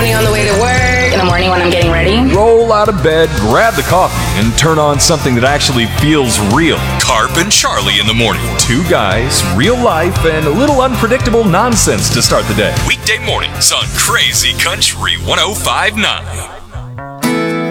morning on the way to work, in the morning when I'm getting ready. Roll out of bed, grab the coffee, and turn on something that actually feels real. Carp and Charlie in the morning. Two guys, real life, and a little unpredictable nonsense to start the day. Weekday mornings on Crazy Country 105.9.